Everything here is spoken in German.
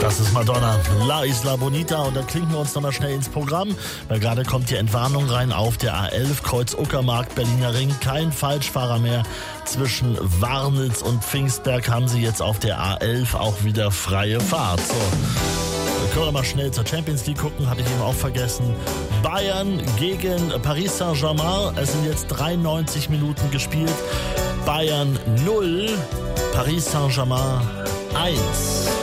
Das ist Madonna, La Isla Bonita, und dann klinken wir uns nochmal schnell ins Programm, weil gerade kommt die Entwarnung rein auf der A11, Kreuz Uckermark, Berliner Ring, kein Falschfahrer mehr. Zwischen Warnitz und Pfingstberg haben sie jetzt auf der A11 auch wieder freie Fahrt. So, dann können wir mal schnell zur Champions League gucken, hatte ich eben auch vergessen. Bayern gegen Paris Saint-Germain, es sind jetzt 93 Minuten gespielt. Bayern 0, Paris Saint-Germain 1.